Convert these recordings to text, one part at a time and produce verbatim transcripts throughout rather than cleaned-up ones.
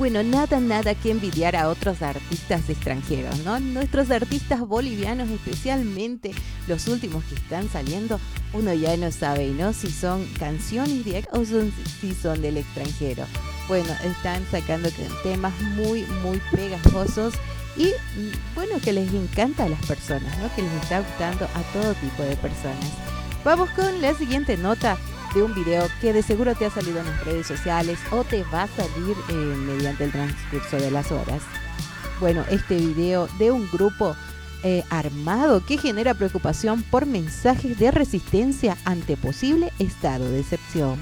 bueno, nada, nada que envidiar a otros artistas extranjeros, ¿no? Nuestros artistas bolivianos, especialmente los últimos que están saliendo, uno ya no sabe, ¿no? Si son canciones de acá o son, si son del extranjero. Bueno, están sacando temas muy, muy pegajosos y, bueno, que les encanta a las personas, ¿no? Que les está gustando a todo tipo de personas. Vamos con la siguiente nota de un video que de seguro te ha salido en las redes sociales o te va a salir eh, mediante el transcurso de las horas. Bueno, este video de un grupo eh, armado que genera preocupación por mensajes de resistencia ante posible estado de excepción.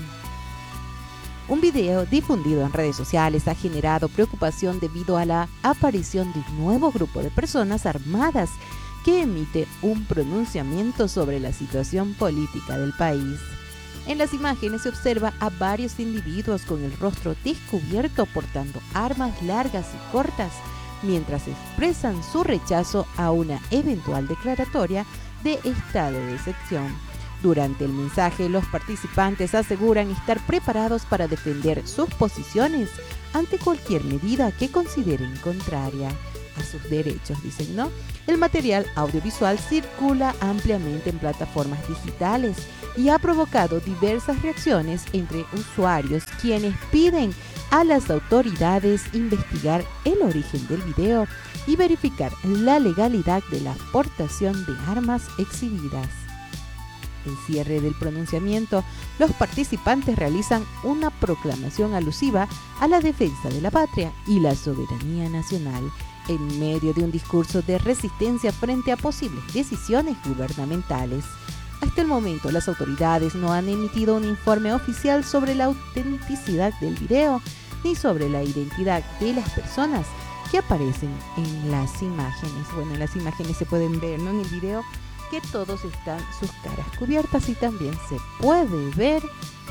Un video difundido en redes sociales ha generado preocupación debido a la aparición de un nuevo grupo de personas armadas que emite un pronunciamiento sobre la situación política del país. En las imágenes se observa a varios individuos con el rostro descubierto portando armas largas y cortas mientras expresan su rechazo a una eventual declaratoria de estado de excepción. Durante el mensaje, los participantes aseguran estar preparados para defender sus posiciones ante cualquier medida que consideren contraria a sus derechos, dicen, ¿no? El material audiovisual circula ampliamente en plataformas digitales y ha provocado diversas reacciones entre usuarios, quienes piden a las autoridades investigar el origen del video y verificar la legalidad de la portación de armas exhibidas. En cierre del pronunciamiento, los participantes realizan una proclamación alusiva a la defensa de la patria y la soberanía nacional, en medio de un discurso de resistencia frente a posibles decisiones gubernamentales. Hasta el momento, las autoridades no han emitido un informe oficial sobre la autenticidad del video ni sobre la identidad de las personas que aparecen en las imágenes. Bueno, en las imágenes se pueden ver, ¿no?, en el video, que todos están sus caras cubiertas y también se puede ver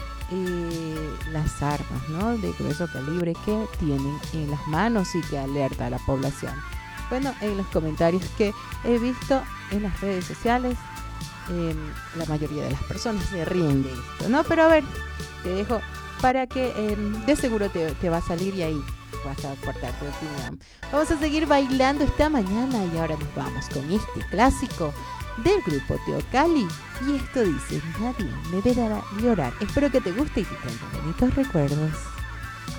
eh, las armas, ¿no?, de grueso calibre que tienen en las manos y que alerta a la población. Bueno, en los comentarios que he visto en las redes sociales, eh, la mayoría de las personas se ríen de esto, ¿no? Pero a ver, te dejo para que eh, de seguro te, te va a salir y ahí vas a aportar tu opinión. Vamos a seguir bailando esta mañana y ahora nos vamos con este clásico del grupo Teocalli, y esto dice: nadie me verá llorar. Espero que te guste y que tengas bonitos recuerdos.